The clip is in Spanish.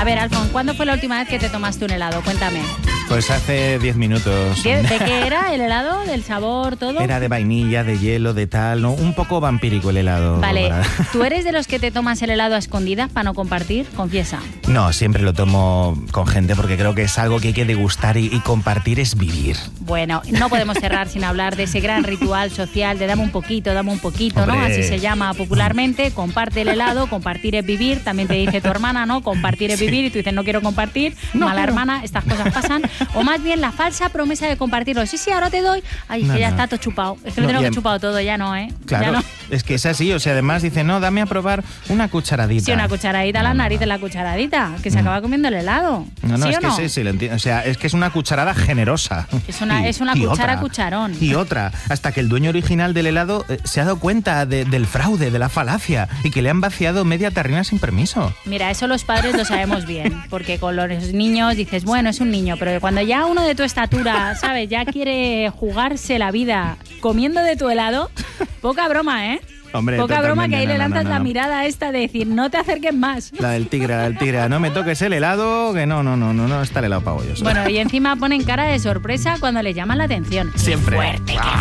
ver, Alfon, ¿cuándo fue la última vez que te tomaste un helado? Cuéntame. Pues hace 10 minutos. ¿De qué era el helado? ¿Del sabor, todo? Era de vainilla, de hielo, de tal, ¿no? Un poco vampírico el helado. Vale, ¿tú eres de los que te tomas el helado a escondidas para no compartir? Confiesa. No, siempre lo tomo con gente porque creo que es algo que hay que degustar y compartir es vivir. Bueno, no podemos cerrar sin hablar de ese gran ritual social de dame un poquito, Hombre. ¿no? Así se llama popularmente, comparte el helado, compartir es vivir, también te dice tu hermana, ¿no? Compartir es vivir y tú dices no quiero compartir, mala hermana, estas cosas pasan. O más bien la falsa promesa de compartirlo. Sí, ahora te doy. Ay, es que ya está todo chupado. Es que lo tengo que chupado todo, ya no, ¿eh? Claro, ya no. Es que es así, o sea, además dice, no, dame a probar una cucharadita. Sí, una cucharadita a la nariz de la cucharadita, que se acaba comiendo el helado. No, ¿Sí es o que no? sí, lo entiendo. O sea, es que es una cucharada generosa. Es una cuchara cucharón. Y otra, hasta que el dueño original del helado se ha dado cuenta del fraude, de la falacia, y que le han vaciado media tarrina sin permiso. Mira, eso los padres lo sabemos bien, porque con los niños dices, bueno, es un niño, pero cuando ya uno de tu estatura, ¿sabes? Ya quiere jugarse la vida comiendo de tu helado, poca broma, ¿eh? Hombre, poca broma, que ahí no, le lanzas no. la mirada esta de decir, no te acerques más. La del tigre, no me toques el helado, que no está el helado para bollos. Bueno, y encima ponen cara de sorpresa cuando les llaman la atención. Siempre. ¡Qué fuerte!